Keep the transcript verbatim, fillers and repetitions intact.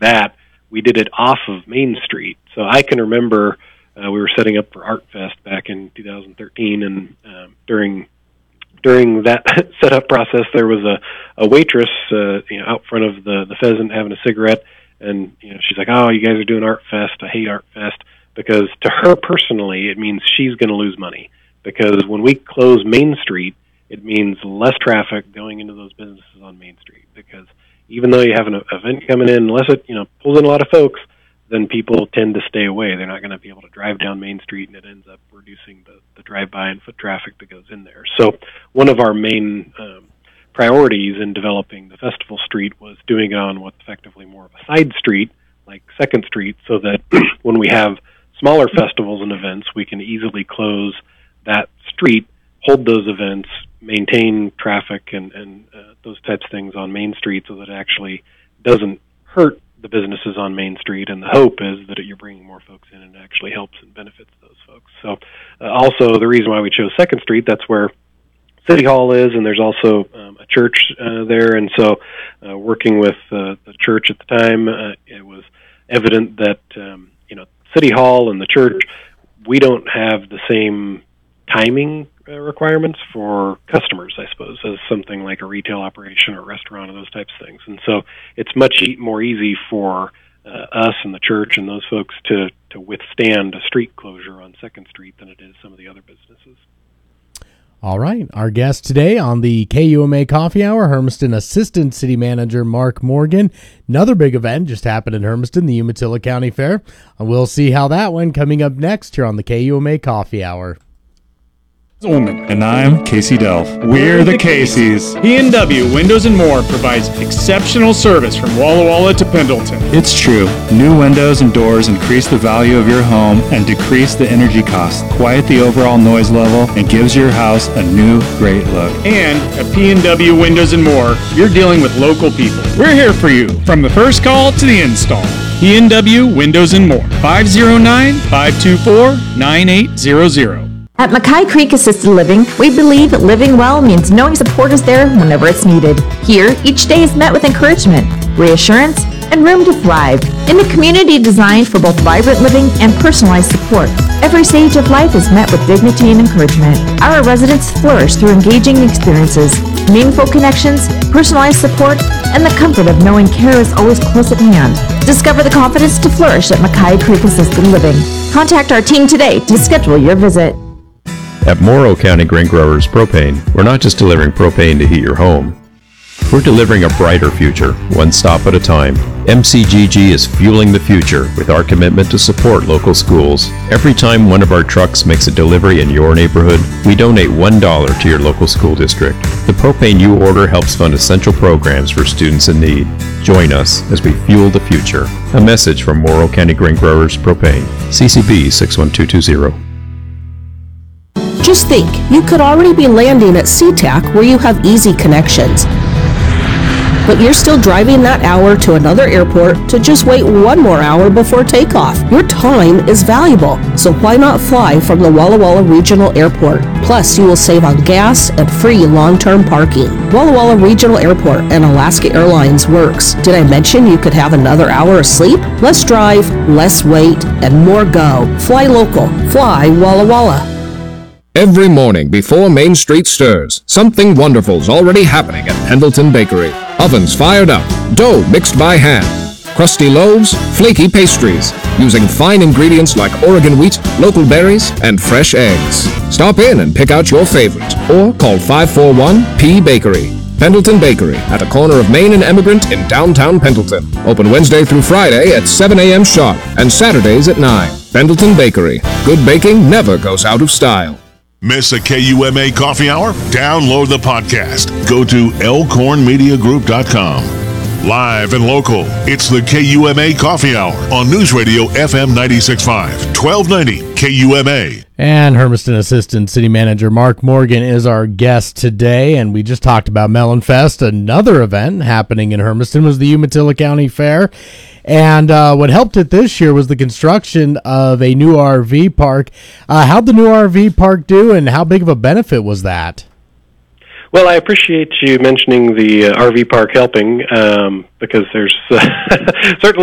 that, we did it off of Main Street. So I can remember uh, we were setting up for Art Fest back in two thousand thirteen, and um, during during that setup process, there was a, a waitress uh, you know, out front of the, the Pheasant having a cigarette, and you know, she's like, "Oh, you guys are doing Art Fest. I hate Art Fest," because to her personally, it means she's going to lose money. Because when we close Main Street, it means less traffic going into those businesses on Main Street. Because even though you have an event coming in, unless it you know pulls in a lot of folks, then people tend to stay away. They're not going to be able to drive down Main Street, and it ends up reducing the, the drive-by and foot traffic that goes in there. So one of our main um, priorities in developing the festival street was doing it on what's effectively more of a side street, like Second Street, so that when we have smaller festivals and events, we can easily close that street, hold those events, maintain traffic and, and uh, those types of things on Main Street so that it actually doesn't hurt the businesses on Main Street. And the hope is that you're bringing more folks in and it actually helps and benefits those folks. So uh, also the reason why we chose Second Street, that's where City Hall is, and there's also um, a church uh, there. And so uh, working with uh, the church at the time, uh, it was evident that, um, you know, City Hall and the church, we don't have the same timing uh, requirements for customers, I suppose, as something like a retail operation or restaurant or those types of things. And so it's much e- more easy for uh, us and the church and those folks to, to withstand a street closure on Second Street than it is some of the other businesses. All right. Our guest today on the K U M A Coffee Hour, Hermiston Assistant City Manager Mark Morgan. Another big event just happened in Hermiston, the Umatilla County Fair. And we'll see how that went coming up next here on the K U M A Coffee Hour. And I'm Casey Delph. We're the Caseys. P and W Windows and More provides exceptional service from Walla Walla to Pendleton. It's true. New windows and doors increase the value of your home and decrease the energy costs, quiet the overall noise level, and gives your house a new, great look. And at P and W Windows and More, you're dealing with local people. We're here for you, from the first call to the install. P and W Windows and More, five oh nine, five two four, nine eight zero zero. At Mackay Creek Assisted Living, we believe living well means knowing support is there whenever it's needed. Here, each day is met with encouragement, reassurance, and room to thrive. In a community designed for both vibrant living and personalized support, every stage of life is met with dignity and encouragement. Our residents flourish through engaging experiences, meaningful connections, personalized support, and the comfort of knowing care is always close at hand. Discover the confidence to flourish at Mackay Creek Assisted Living. Contact our team today to schedule your visit. At Morrow County Grain Growers Propane, we're not just delivering propane to heat your home. We're delivering a brighter future, one stop at a time. M C G G is fueling the future with our commitment to support local schools. Every time one of our trucks makes a delivery in your neighborhood, we donate one dollar to your local school district. The propane you order helps fund essential programs for students in need. Join us as we fuel the future. A message from Morrow County Grain Growers Propane. C C B six one two two zero. Just think, you could already be landing at SeaTac where you have easy connections. But you're still driving that hour to another airport to just wait one more hour before takeoff. Your time is valuable, so why not fly from the Walla Walla Regional Airport? Plus, you will save on gas and free long-term parking. Walla Walla Regional Airport and Alaska Airlines works. Did I mention you could have another hour of sleep? Less drive, less wait, and more go. Fly local. Fly Walla Walla. Every morning before Main Street stirs, something wonderful's already happening at Pendleton Bakery. Ovens fired up, dough mixed by hand, crusty loaves, flaky pastries, using fine ingredients like Oregon wheat, local berries, and fresh eggs. Stop in and pick out your favorite, or call five four one P Bakery. Pendleton Bakery, at the corner of Main and Emigrant in downtown Pendleton. Open Wednesday through Friday at seven a.m. sharp, and Saturdays at nine. Pendleton Bakery. Good baking never goes out of style. Miss a K U M A Coffee Hour? Download the podcast. Go to elkhorn media group dot com. Live and local, it's the K U M A Coffee Hour on News Radio F M ninety-six point five, twelve ninety K U M A. And Hermiston Assistant City Manager Mark Morgan is our guest today, and we just talked about Melon Fest. Another event happening in Hermiston was the Umatilla County Fair. And uh, what helped it this year was the construction of a new R V park. Uh, how'd the new R V park do, and how big of a benefit was that? Well, I appreciate you mentioning the uh, R V park helping, um, because there's uh, certainly